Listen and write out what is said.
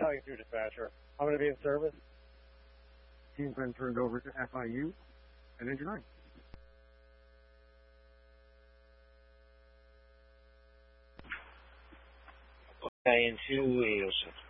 Battalion 2 dispatcher. I'm going to be in service. Team's been turned over to FIU and engineering. Battalion 2, AO6.